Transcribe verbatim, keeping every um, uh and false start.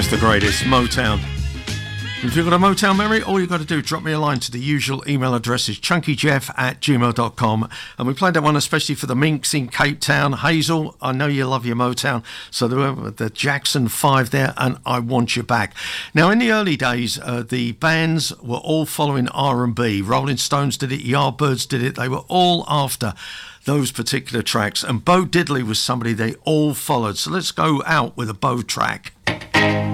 just the greatest. Motown. If you've got a Motown memory, all you've got to do, drop me a line to the usual email address is chunkyjeff at gmail dot com. And we played that one especially for the Minks in Cape Town. Hazel, I know you love your Motown. So the, the Jackson five there, and I Want You Back. Now, in the early days, uh, the bands were all following R and B. Rolling Stones did it, Yardbirds did it. They were all after those particular tracks. And Bo Diddley was somebody they all followed. So let's go out with a Bo track.